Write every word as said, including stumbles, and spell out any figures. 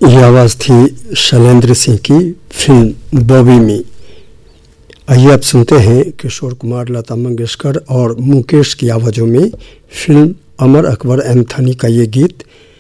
ये आवाज़ थी शैलेंद्र सिंह की फिल्म बॉबी में। आइए आप सुनते हैं किशोर कुमार, लता मंगेशकर और मुकेश की आवाज़ों में फिल्म अमर अकबर एंथनी का ये गीत